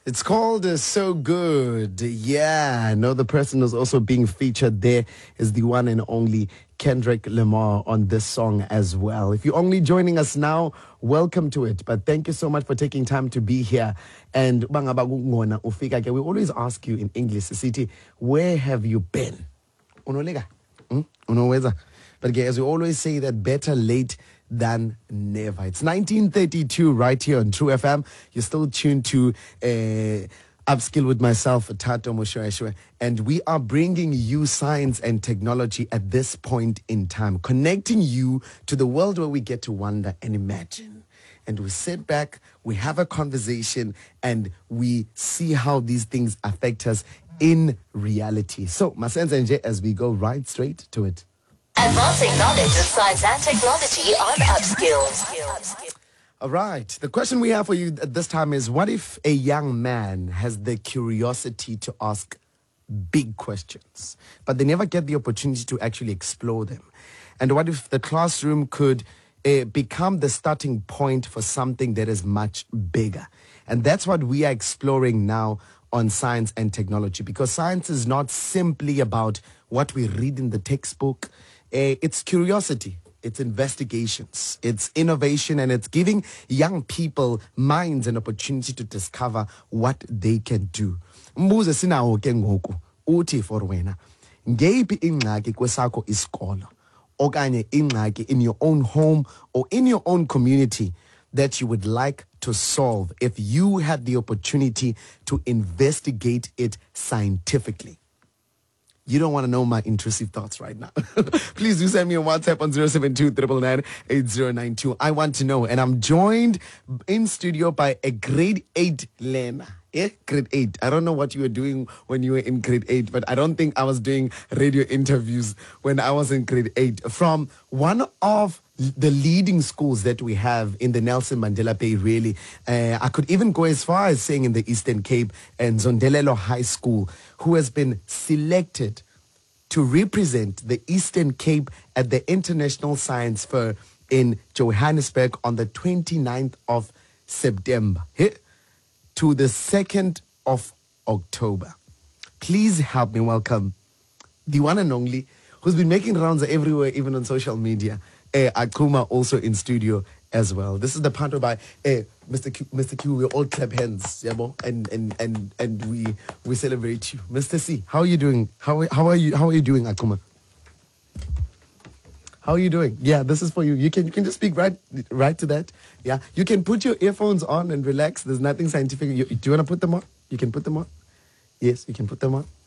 It's called So Good. Yeah, I know the person who's also being featured there is the one and only Kendrick Lamar on this song as well. If you're only joining us now, welcome to it. But thank you so much for taking time to be here. And we always ask you in English, City, where have you been? Unolega? Unoweza? But as we always say, that better late than never. It's 1932 right here on True FM. You're still tuned to Upskill with myself, Tato Moshoeshwe, and we are bringing you science and technology at this point in time, connecting you to the world where we get to wonder and imagine. And we sit back, we have a conversation, and we see how these things affect us in reality. So, Masenza Nje, as we go right straight to it. Advancing knowledge of science and technology on Upskills. All right. The question we have for you at this time is, what if a young man has the curiosity to ask big questions, but they never get the opportunity to actually explore them? And what if the classroom could become the starting point for something that is much bigger? And that's what we are exploring now on Science and Technology, because science is not simply about what we read in the textbook. It's curiosity, it's investigations, it's innovation, and it's giving young people minds an opportunity to discover what they can do. Mbuzo sinawo ke ngoku uthi for wena, ngeyiphi ingxaki kwesakho isikolo okanye ingxaki in your own home or in your own community that you would like to solve if you had the opportunity to investigate it scientifically? You don't want to know my intrusive thoughts right now. Please do send me a WhatsApp on 072-999-8092. I want to know. And I'm joined in studio by a grade 8 Lena. Yeah, grade 8. I don't know what you were doing when you were in grade 8, but I don't think I was doing radio interviews when I was in grade 8. From one of the leading schools that we have in the Nelson Mandela Bay, really. I could even go as far as saying in the Eastern Cape, and Zondelelo High School, who has been selected to represent the Eastern Cape at the International Science Fair in Johannesburg on the 29th of September to the 2nd of October. Please help me welcome the one and only, who's been making rounds everywhere, even on social media, Akuma, also in studio as well. This is the panto by Mr. Q. We all clap hands, and we celebrate you, Mr. C. How are you doing? How are you doing, Akuma? How are you doing? Yeah, this is for you. You can just speak right to that. Yeah, you can put your earphones on and relax. There's nothing scientific. Do you want to put them on? You can put them on. Yes, you can put them on.